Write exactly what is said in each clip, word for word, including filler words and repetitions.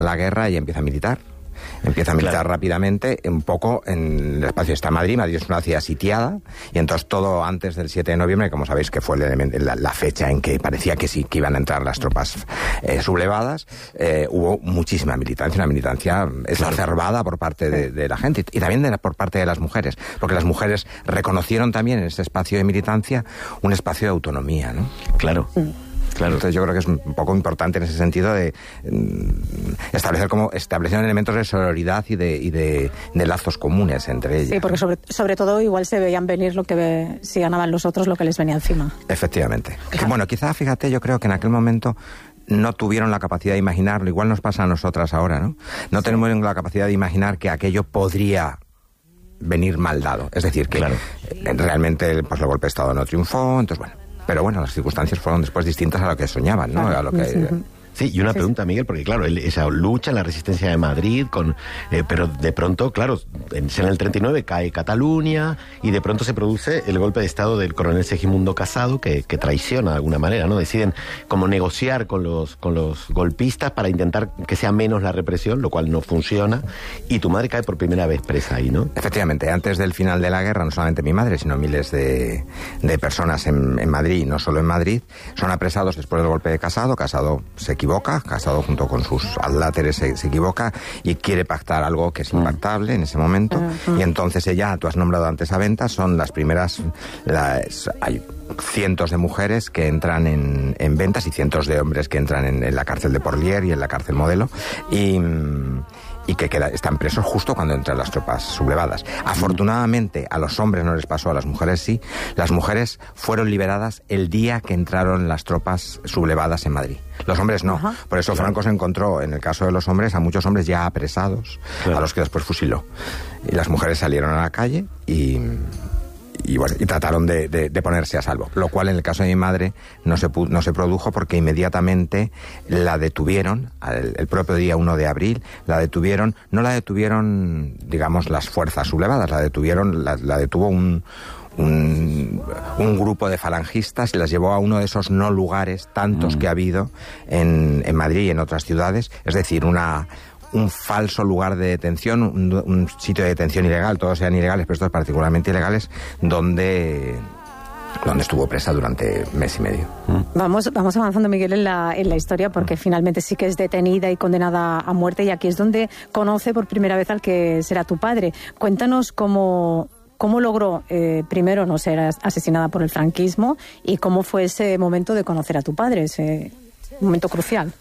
la guerra ella empieza a militar. Empieza a militar claro. rápidamente, un poco en el espacio está Madrid. Madrid es una ciudad sitiada, y entonces todo antes del siete de noviembre, como sabéis que fue el, la, la fecha en que parecía que sí, que iban a entrar las tropas eh, sublevadas, eh, hubo muchísima militancia, una militancia exacerbada por parte de, de la gente, y también de la, por parte de las mujeres, porque las mujeres reconocieron también en ese espacio de militancia un espacio de autonomía, ¿no? Claro. Claro. Entonces yo creo que es un poco importante en ese sentido de mm, establecer como establecieron elementos de sororidad y de, y de, de lazos comunes entre ellas. Sí, porque sobre, sobre todo igual se veían venir lo que ve, si ganaban los otros lo que les venía encima. Efectivamente. Claro. Bueno, quizá, fíjate, yo creo que en aquel momento no tuvieron la capacidad de imaginarlo, igual nos pasa a nosotras ahora, ¿no? No sí. tenemos la capacidad de imaginar que aquello podría venir mal dado. Es decir, que claro. realmente pues, el golpe de Estado no triunfó, entonces bueno. Pero bueno, las circunstancias fueron después distintas a lo que soñaban, ¿no? Claro. A lo que... Sí. Sí, y una pregunta, Miguel, porque claro, esa lucha en la resistencia de Madrid, con, eh, pero de pronto, claro, en, en el treinta y nueve cae Cataluña y de pronto se produce el golpe de Estado del coronel Segismundo Casado, que, que traiciona de alguna manera, ¿no? Deciden como negociar con los, con los golpistas para intentar que sea menos la represión, lo cual no funciona, y tu madre cae por primera vez presa ahí, ¿no? Efectivamente, antes del final de la guerra, no solamente mi madre, sino miles de, de personas en, en Madrid, no solo en Madrid, son apresados después del golpe de Casado. Casado se equivoca, Casado junto con sus adláteres se, se equivoca y quiere pactar algo que es impactable en ese momento, uh-huh. y entonces ella, tú has nombrado antes a Ventas, son las primeras, las, hay cientos de mujeres que entran en, en Ventas y cientos de hombres que entran en, en la cárcel de Porlier y en la cárcel Modelo, y... y que queda, están presos justo cuando entran las tropas sublevadas. Afortunadamente a los hombres no les pasó, a las mujeres sí. Las mujeres fueron liberadas el día que entraron las tropas sublevadas en Madrid. Los hombres no. Ajá. Por eso Franco se encontró, en el caso de los hombres, a muchos hombres ya apresados, claro. a los que después fusiló. Y las mujeres salieron a la calle y... y bueno, y trataron de, de, de ponerse a salvo, lo cual en el caso de mi madre no se, no se produjo porque inmediatamente la detuvieron, el, el propio día uno de abril, la detuvieron, no la detuvieron, digamos, las fuerzas sublevadas, la detuvieron, la, la detuvo un... Un, un grupo de falangistas y las llevó a uno de esos no lugares, tantos mm. que ha habido en, en Madrid y en otras ciudades, es decir, una... un falso lugar de detención, un, un sitio de detención ilegal, todos sean ilegales, pero estos particularmente ilegales, donde, donde estuvo presa durante mes y medio. Vamos, vamos avanzando, Miguel, en la, en la historia, porque finalmente sí que es detenida y condenada a muerte, y aquí es donde conoce por primera vez al que será tu padre. Cuéntanos cómo... ¿Cómo logró, eh, primero, no ser asesinada por el franquismo, y cómo fue ese momento de conocer a tu padre, ese momento crucial?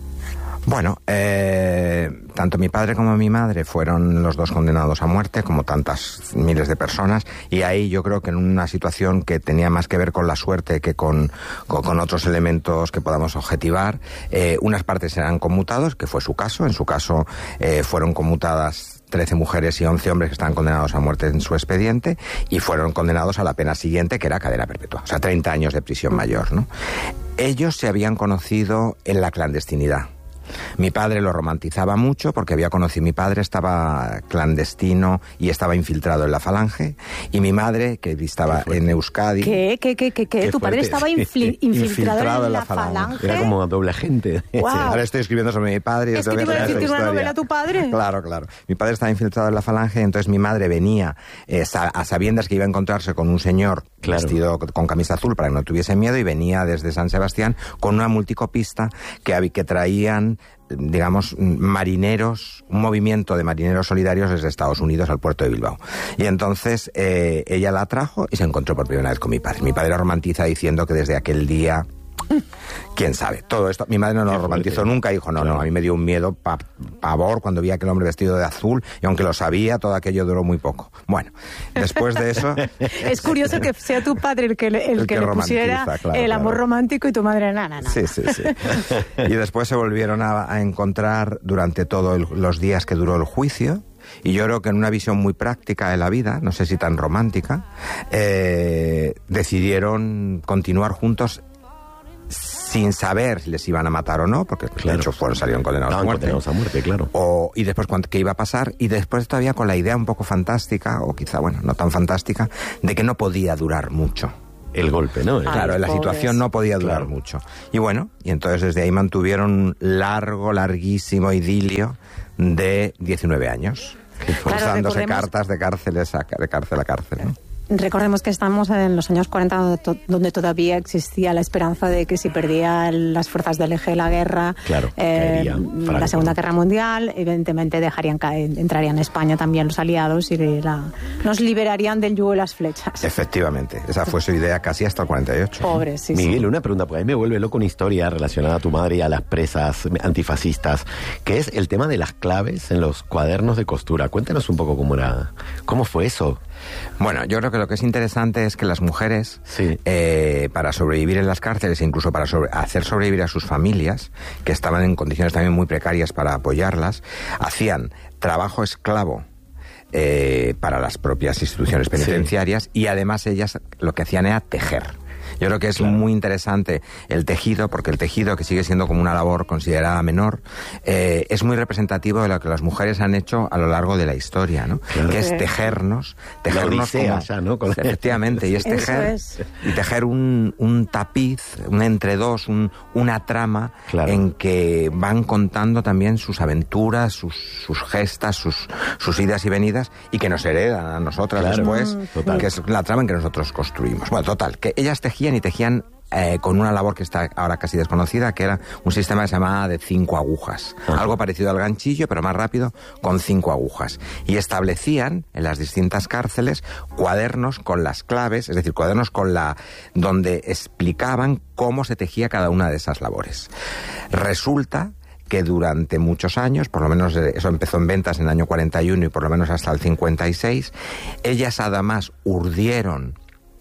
Bueno, eh, tanto mi padre como mi madre fueron los dos condenados a muerte, como tantas miles de personas, y ahí yo creo que en una situación que tenía más que ver con la suerte que con, con, con otros elementos que podamos objetivar, eh, unas partes eran conmutados, que fue su caso. En su caso eh, fueron conmutadas trece mujeres y once hombres que estaban condenados a muerte en su expediente, y fueron condenados a la pena siguiente, que era cadena perpetua, o sea, treinta años de prisión mayor, ¿no? Ellos se habían conocido en la clandestinidad. Mi padre lo romantizaba mucho porque había conocido, mi padre estaba clandestino y estaba infiltrado en la Falange, y mi madre, que estaba en Euskadi... ¿Qué? ¿Qué? ¿Qué? ¿Qué? ¿Qué? ¿Tu padre estaba infli- infiltrado, infiltrado en la, la Falange? falange? Era como doble agente. Wow. Sí, ahora estoy escribiendo sobre mi padre. Es que te iba a decir, ¿tiene una novela tu padre? Claro, claro. Mi padre estaba infiltrado en la Falange, y entonces mi madre venía eh, a sabiendas que iba a encontrarse con un señor claro. vestido con camisa azul para que no tuviese miedo, y venía desde San Sebastián con una multicopista que, que traían, digamos, marineros, un movimiento de marineros solidarios desde Estados Unidos al puerto de Bilbao. Y entonces eh, ella la trajo y se encontró por primera vez con mi padre. Mi padre la romantiza diciendo que desde aquel día... ¿Quién sabe? Todo esto, mi madre no lo romantizó nunca, dijo, no, claro. no, a mí me dio un miedo, pa, pavor, cuando vi a aquel hombre vestido de azul, y aunque lo sabía, todo aquello duró muy poco. Bueno, después de eso... Es curioso que sea tu padre el que, el el que, que le pusiera claro, el amor claro. romántico, y tu madre nada, nada. Sí, sí, sí. Y después se volvieron a, a encontrar durante todos los días que duró el juicio. Y yo creo que en una visión muy práctica de la vida, no sé si tan romántica, eh, decidieron continuar juntos sin saber si les iban a matar o no, porque claro. de hecho fueron, salieron condenados no, a muerte. Condenados a muerte, claro. O, y después qué iba a pasar, y después todavía con la idea un poco fantástica, o quizá, bueno, no tan fantástica, de que no podía durar mucho. el golpe, ¿no? Ay, Claro, la pobres. situación no podía durar Claro. mucho. Y bueno, y entonces desde ahí mantuvieron un largo, larguísimo idilio de diecinueve años, cruzándose recordemos- cartas de, cárceles a, de cárcel a cárcel, ¿no? Recordemos que estamos en los años cuarenta, donde, to- donde todavía existía la esperanza de que si perdía las fuerzas del eje la guerra, Claro, eh, caería Franco, la Segunda ¿no? Guerra Mundial, evidentemente dejarían caer, entrarían en España también los aliados y la- nos liberarían del yugo de las flechas. Efectivamente, esa fue su idea casi hasta el cuarenta y ocho. Pobres, sí, Miguel, sí. una pregunta, porque a mí me vuelve loco una historia relacionada a tu madre y a las presas antifascistas, que es el tema de las claves en los cuadernos de costura. Cuéntanos un poco cómo era, cómo fue eso. Bueno, yo creo que lo que es interesante es que las mujeres, Sí. eh, para sobrevivir en las cárceles e incluso para sobre- hacer sobrevivir a sus familias, que estaban en condiciones también muy precarias para apoyarlas, hacían trabajo esclavo eh, para las propias instituciones penitenciarias y además ellas lo que hacían era tejer. Yo creo que es Claro. muy interesante el tejido, porque el tejido, que sigue siendo como una labor considerada menor, eh, es muy representativo de lo que las mujeres han hecho a lo largo de la historia, ¿no? Claro. Que es Sí. tejernos, tejernos Odisea como- ya, ¿no? Con- efectivamente, y es Eso tejer, es. y tejer un, un tapiz, un entre dos, un, una trama Claro. en que van contando también sus aventuras, sus, sus gestas, sus, sus idas y venidas, y que nos heredan a nosotras Claro. después, Mm, total. que es la trama en que nosotros construimos. Bueno, total, que ellas tejían y tejían eh, con una labor que está ahora casi desconocida, que era un sistema que se llamaba de cinco agujas. Ajá. Algo parecido al ganchillo, pero más rápido, con cinco agujas. Y establecían en las distintas cárceles cuadernos con las claves, es decir, cuadernos con la donde explicaban cómo se tejía cada una de esas labores. Resulta que durante muchos años, por lo menos eh, eso empezó en ventas en el año cuarenta y uno y por lo menos hasta el cincuenta y seis, ellas además urdieron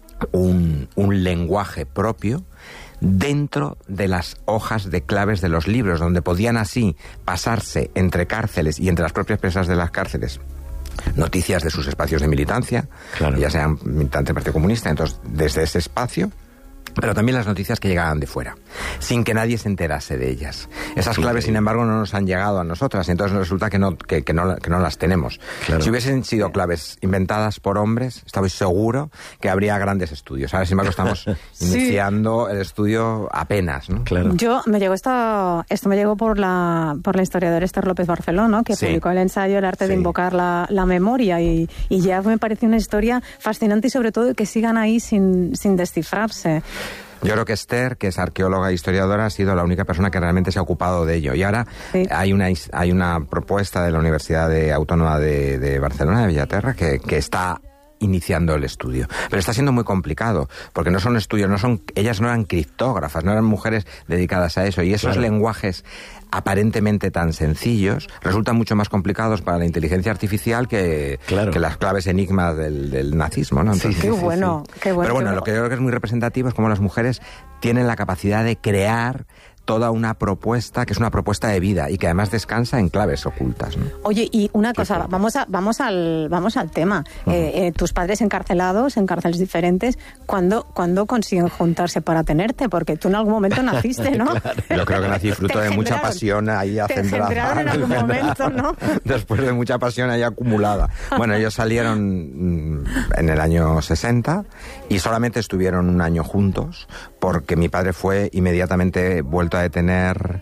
un, un lenguaje propio dentro de las hojas de claves de los libros, donde podían así pasarse entre cárceles y entre las propias presas de las cárceles noticias de sus espacios de militancia, Claro. ya sean militantes del Partido Comunista, entonces desde ese espacio, pero también las noticias que llegaban de fuera, sin que nadie se enterase de ellas. Esas claves, sin embargo, no nos han llegado a nosotras, entonces resulta que no, que, que no, que no las tenemos. Claro. Si hubiesen sido claves inventadas por hombres, estaba seguro que habría grandes estudios. Ahora, sin embargo, estamos Sí. iniciando el estudio apenas, ¿no? Claro. Yo me llegó esto, esto me llegó por la por la historiadora Esther López Barceló, ¿no? Que Sí. publicó el ensayo El arte de Sí. invocar la, la memoria y, y ya me pareció una historia fascinante y sobre todo que sigan ahí sin, sin descifrarse. Yo creo que Esther, que es arqueóloga e historiadora, ha sido la única persona que realmente se ha ocupado de ello. Y ahora Sí. hay una is- hay una propuesta de la Universidad de Autónoma de, de Barcelona, de Bellaterra, que, que está iniciando el estudio. Pero está siendo muy complicado, porque no son estudios, no son, ellas no eran criptógrafas, no eran mujeres dedicadas a eso. Y esos Claro. lenguajes aparentemente tan sencillos resultan mucho más complicados para la inteligencia artificial que, Claro. que las claves enigmas del, del nazismo, ¿no? Entonces, Qué bueno, qué bueno. pero bueno, qué lo que yo creo que es muy representativo es cómo las mujeres tienen la capacidad de crear toda una propuesta que es una propuesta de vida y que además descansa en claves ocultas, ¿no? Oye, y una cosa, vamos a, vamos al, vamos al tema. Eh, eh, tus padres encarcelados, en cárceles diferentes, ¿cuándo, ¿cuándo consiguen juntarse para tenerte? Porque tú en algún momento naciste, ¿no? Yo creo que nací fruto Te de mucha engendraron. pasión ahí Te acendrada. engendraron en algún momento, ¿no? Después de mucha pasión ahí acumulada. Bueno, ellos salieron mm, en el año sesenta y solamente estuvieron un año juntos porque mi padre fue inmediatamente vuelto a detener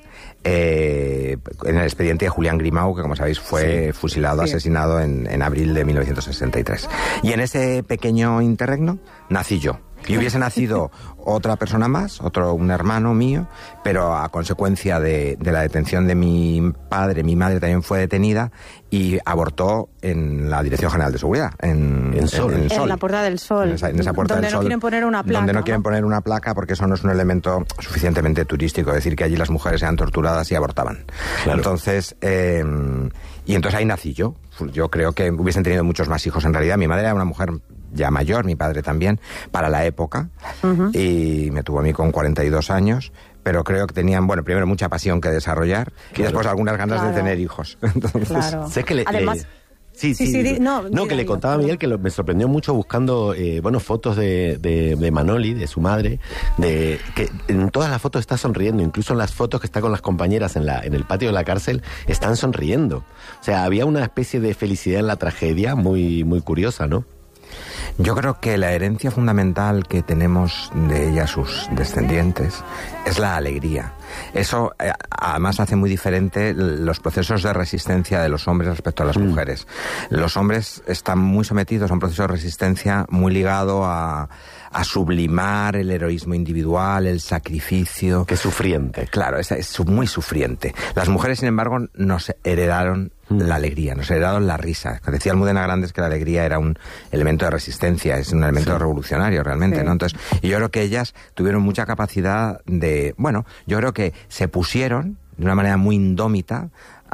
eh, en el expediente de Julián Grimau, que como sabéis fue Sí. fusilado, Sí. asesinado en, en abril de mil novecientos sesenta y tres. Y en ese pequeño interregno nací yo. Y hubiese nacido otra persona más, otro un hermano mío, pero a consecuencia de, de la detención de mi padre, mi madre también fue detenida y abortó en la Dirección General de Seguridad, en, En Sol. en En la Puerta del Sol. En esa, en esa Puerta donde del no Sol, quieren poner una placa. Donde no quieren ¿no? poner una placa porque eso no es un elemento suficientemente turístico, es decir, que allí las mujeres eran torturadas y abortaban. Claro. Entonces, eh, y entonces ahí nací yo. Yo creo que hubiesen tenido muchos más hijos en realidad. Mi madre era una mujer ya mayor, mi padre también, para la época, Ujú. y me tuvo a mí con cuarenta y dos años, pero creo que tenían, bueno, primero mucha pasión que desarrollar y Claro. después algunas ganas Claro. de tener hijos. Entonces, Claro. Sé que le, Además, le- Sí, Sí, sí, sí, di- di- no, no, di- que le di- contaba a perdón. Miguel que lo- me sorprendió mucho buscando eh, bueno, fotos de, de, de Manoli, de su madre, de que en todas las fotos está sonriendo, incluso en las fotos que está con las compañeras en, la, en el patio de la cárcel, están sonriendo. O sea, había una especie de felicidad en la tragedia muy, muy curiosa, ¿no? Yo creo que la herencia fundamental que tenemos de ella, sus descendientes, es la alegría. Eso eh, además hace muy diferente los procesos de resistencia de los hombres respecto a las mm. mujeres. Los hombres están muy sometidos a un proceso de resistencia muy ligado a, a sublimar el heroísmo individual, el sacrificio. Que sufriente. Claro, es, es muy sufriente. Las mujeres, sin embargo, nos heredaron mm. la alegría, nos heredaron la risa. Decía Almudena Grandes que la alegría era un elemento de resistencia, es un elemento sí. revolucionario realmente, sí. ¿no? Entonces, y yo creo que ellas tuvieron mucha capacidad de, bueno, yo creo que se pusieron de una manera muy indómita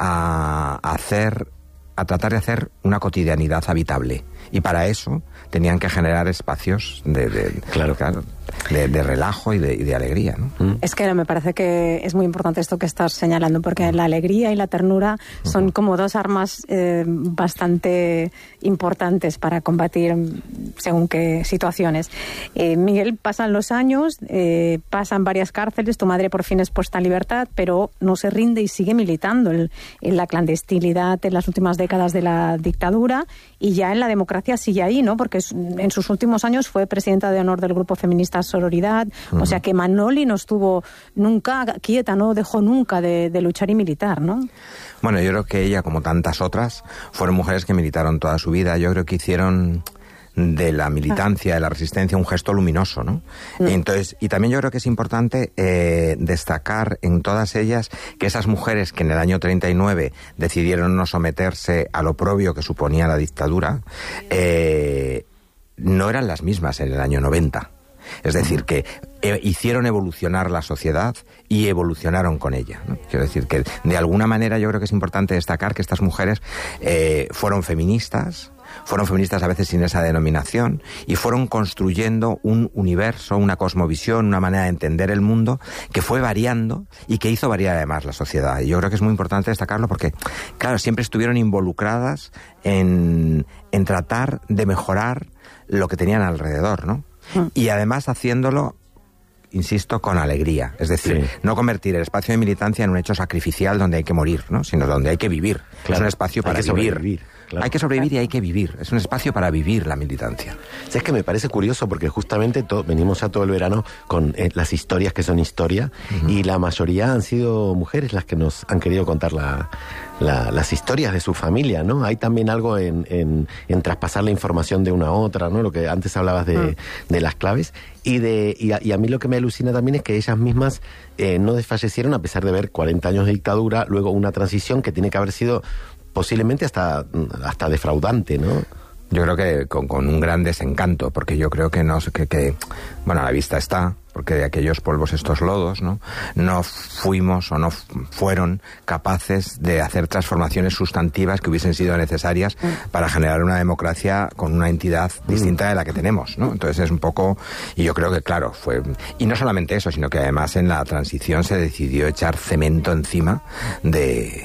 a hacer, a tratar de hacer una cotidianidad habitable. Y para eso tenían que generar espacios de, de claro, claro, de, de relajo y de, y de alegría, ¿no? Mm. Es que me parece que es muy importante esto que estás señalando, porque la alegría y la ternura son uh-huh. como dos armas eh, bastante importantes para combatir según qué situaciones. Eh, Miguel, pasan los años, eh, pasan varias cárceles, tu madre por fin es puesta en libertad, pero no se rinde y sigue militando en, en la clandestinidad en las últimas décadas de la dictadura, y ya en la democracia sigue ahí, ¿no? Porque en sus últimos años fue presidenta de honor del grupo feminista Sororidad, uh-huh. o sea que Manoli no estuvo nunca quieta, no dejó nunca de, de luchar y militar, ¿no? Bueno, yo creo que ella, como tantas otras, fueron mujeres que militaron toda su vida. Yo creo que hicieron de la militancia, de la resistencia, un gesto luminoso, ¿no? Mm. Y entonces, y también yo creo que es importante eh, destacar en todas ellas que esas mujeres que en el año treinta y nueve decidieron no someterse al oprobio que suponía la dictadura, eh, no eran las mismas en el año noventa. Es decir, que eh, hicieron evolucionar la sociedad y evolucionaron con ella, ¿no? Quiero decir que, de alguna manera, yo creo que es importante destacar que estas mujeres eh, fueron feministas, fueron feministas a veces sin esa denominación, y fueron construyendo un universo, una cosmovisión, una manera de entender el mundo que fue variando y que hizo variar además la sociedad. Y yo creo que es muy importante destacarlo porque, claro, siempre estuvieron involucradas en, en tratar de mejorar lo que tenían alrededor, ¿no? Mm. Y además haciéndolo, insisto, con alegría. Es decir, sí. no convertir el espacio de militancia en un hecho sacrificial donde hay que morir, ¿no? Sino donde hay que vivir. Claro. Es un espacio para vivir. Claro. Hay que sobrevivir y hay que vivir. Es un espacio para vivir la militancia. Sí, es que me parece curioso porque justamente to- venimos ya todo el verano con eh, las historias que son historia, uh-huh. y la mayoría han sido mujeres las que nos han querido contar la, la, las historias de su familia, ¿no? Hay también algo en, en, en traspasar la información de una a otra, ¿no? Lo que antes hablabas de, uh-huh. de las claves. Y, de, y, a, y a mí lo que me alucina también es que ellas mismas eh, no desfallecieron a pesar de ver cuarenta años de dictadura, luego una transición que tiene que haber sido posiblemente hasta, hasta defraudante, ¿no? Yo creo que con, con un gran desencanto, porque yo creo que no que, que bueno, a la vista está, porque de aquellos polvos estos lodos, ¿no? No fuimos o no fueron capaces de hacer transformaciones sustantivas que hubiesen sido necesarias para generar una democracia con una entidad distinta de la que tenemos, ¿no? Entonces es un poco, y yo creo que claro, fue, y no solamente eso, sino que además en la transición se decidió echar cemento encima de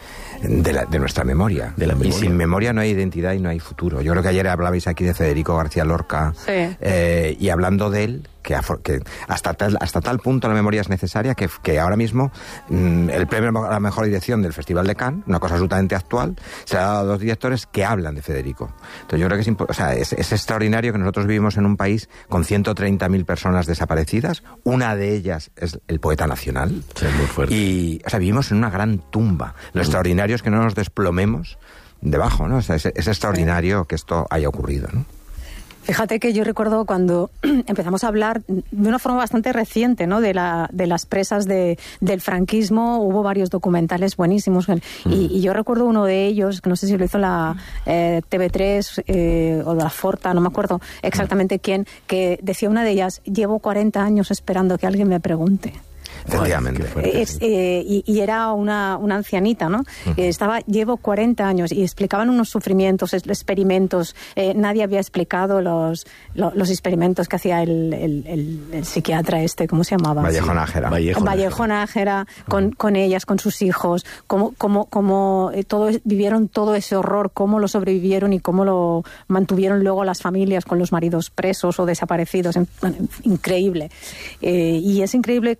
De, la, de nuestra memoria. De la memoria. Y sin memoria no hay identidad y no hay futuro. Yo creo que ayer hablabais aquí de Federico García Lorca, sí. eh, y hablando de él, que, que hasta, tal, hasta tal punto la memoria es necesaria que, que ahora mismo mmm, el premio a la mejor dirección del Festival de Cannes, una cosa absolutamente actual, se ha dado a dos directores que hablan de Federico. Entonces yo creo que es, o sea, es, es extraordinario que nosotros vivimos en un país con ciento treinta mil personas desaparecidas. Una de ellas es el poeta nacional. Sí, muy fuerte. Y, o sea, vivimos en una gran tumba. Lo mm. extraordinario es que no nos desplomemos debajo, ¿no? O sea, es, es extraordinario que esto haya ocurrido, ¿no? Fíjate que yo recuerdo cuando empezamos a hablar de una forma bastante reciente, ¿no? De la de las presas de, del franquismo, hubo varios documentales buenísimos, y, mm. y yo recuerdo uno de ellos, que no sé si lo hizo la eh, T V tres eh, o la Forta, no me acuerdo exactamente quién, que decía una de ellas: llevo cuarenta años esperando que alguien me pregunte. Efectivamente. Es, eh, y, y era una, una ancianita, ¿no? Uh-huh. Eh, estaba, llevo cuarenta años, y explicaban unos sufrimientos, experimentos. Eh, nadie había explicado los, los, los experimentos que hacía el, el, el, el psiquiatra este, ¿cómo se llamaba? Vallejo Nájera. Vallejo, Vallejo Nájera, con, uh-huh. con ellas, con sus hijos, cómo, cómo, cómo eh, todo, vivieron todo ese horror, cómo lo sobrevivieron y cómo lo mantuvieron luego las familias con los maridos presos o desaparecidos. En, en, increíble. Eh, y es increíble cómo mujeres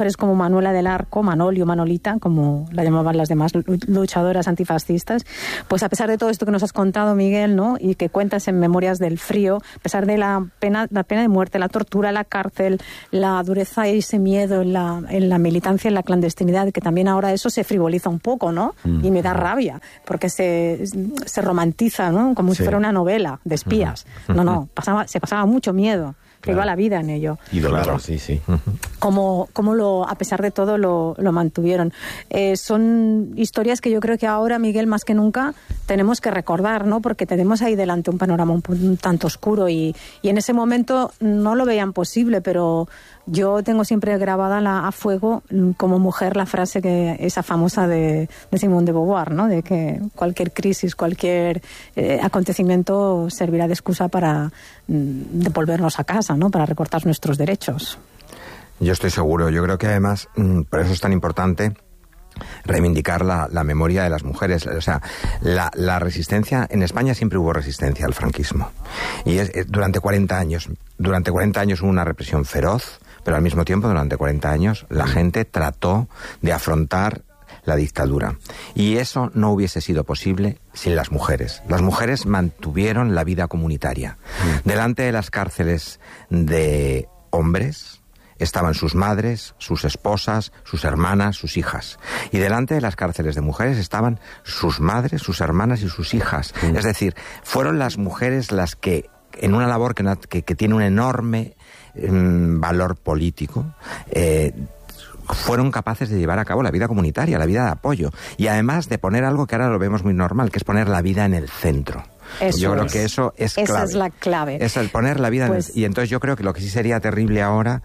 mujeres como Manuela del Arco, Manoli o Manolita, como la llamaban las demás luchadoras antifascistas, pues a pesar de todo esto que nos has contado, Miguel, ¿no? Y que cuentas en Memorias del Frío, a pesar de la pena, la pena de muerte, la tortura, la cárcel, la dureza y ese miedo en la, en la militancia, en la clandestinidad, que también ahora eso se frivoliza un poco, ¿no? Mm. Y me da rabia, porque se, se romantiza, ¿no? Como sí. si fuera una novela de espías. Uh-huh. No, no, pasaba, se pasaba mucho miedo. Que claro. iba la vida en ello. Idolatra, sí, sí. Como, como lo, a pesar de todo lo, lo mantuvieron. Eh, son historias que yo creo que ahora, Miguel, más que nunca, tenemos que recordar, ¿no? Porque tenemos ahí delante un panorama un, un tanto oscuro y, y en ese momento no lo veían posible, pero yo tengo siempre grabada la, a fuego como mujer la frase que esa famosa de, de Simone de Beauvoir, ¿no? De que cualquier crisis, cualquier eh, acontecimiento servirá de excusa para mm, devolvernos a casa, ¿no? Para recortar nuestros derechos. Yo estoy seguro. Yo creo que además, mm, por eso es tan importante reivindicar la, la memoria de las mujeres. O sea, la, la resistencia, en España siempre hubo resistencia al franquismo. Y es, es, durante cuarenta años, durante cuarenta años hubo una represión feroz, pero al mismo tiempo, durante cuarenta años, la gente trató de afrontar la dictadura. Y eso no hubiese sido posible sin las mujeres. Las mujeres mantuvieron la vida comunitaria. Mm. Delante de las cárceles de hombres estaban sus madres, sus esposas, sus hermanas, sus hijas. Y delante de las cárceles de mujeres estaban sus madres, sus hermanas y sus hijas. Mm. Es decir, fueron las mujeres las que, en una labor que, que, que tiene un enorme mm, valor político, eh, fueron capaces de llevar a cabo la vida comunitaria, la vida de apoyo. Y además de poner algo que ahora lo vemos muy normal, que es poner la vida en el centro. Eso yo creo es. que eso es Esa clave. es la clave. Es el poner la vida pues... en el... Y entonces yo creo que lo que sí sería terrible ahora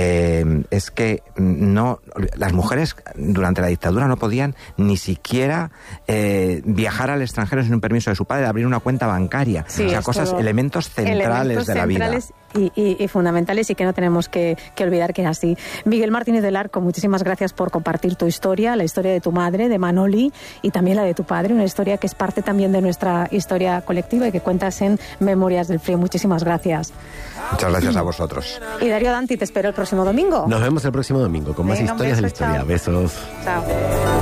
eh, es que no las mujeres durante la dictadura no podían ni siquiera eh, viajar al extranjero sin un permiso de su padre, abrir una cuenta bancaria. Sí, o sea, cosas, elementos centrales elementos de la centrales vida. Y, y, y fundamentales y que no tenemos que, que olvidar que es así. Miguel Martínez del Arco, muchísimas gracias por compartir tu historia, la historia de tu madre, de Manoli, y también la de tu padre, una historia que es parte también de nuestra historia colectiva y que cuentas en Memorias del Frío. Muchísimas gracias. Muchas gracias a vosotros. Y Darío Danti, te espero el próximo domingo. Nos vemos el próximo domingo con más Venga, historias beso, de la historia. Chao. Besos. Chao.